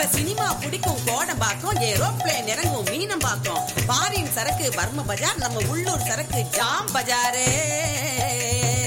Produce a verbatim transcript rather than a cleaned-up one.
Cinema பிடிக்கும் Kodambakkam, aeroplane இறங்கும் மீனம்பாக்கம், பாரின் சரக்கு பர்ம பஜார், நம்ம உள்ளூர் சரக்கு ஜாம் பஜாரே.